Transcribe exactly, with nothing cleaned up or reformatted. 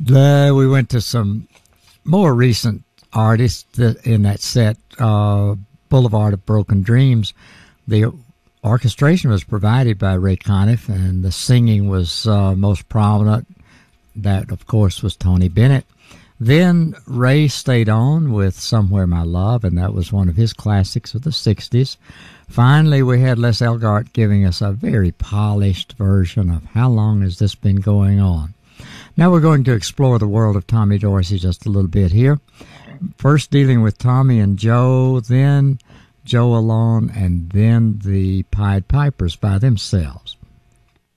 Uh, we went to some more recent artists that, in that set, uh, Boulevard of Broken Dreams. The orchestration was provided by Ray Conniff, and the singing was uh, most prominent. That, of course, was Tony Bennett. Then Ray stayed on with Somewhere My Love, and that was one of his classics of the sixties. Finally, we had Les Elgart giving us a very polished version of How Long Has This Been Going On? Now we're going to explore the world of Tommy Dorsey just a little bit here. First dealing with Tommy and Joe, then Joe alone, and then the Pied Pipers by themselves.